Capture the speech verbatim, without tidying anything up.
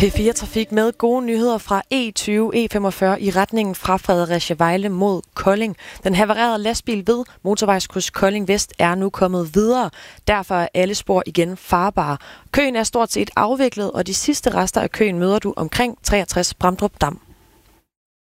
P fire Trafik med gode nyheder fra E tyve E femogfyrre i retningen fra Fredericia Vejle mod Kolding. Den havarerede lastbil ved motorvejskryds Kolding Vest er nu kommet videre. Derfor er alle spor igen farbare. Køen er stort set afviklet, og de sidste rester af køen møder du omkring treogtres Bramdrup Dam.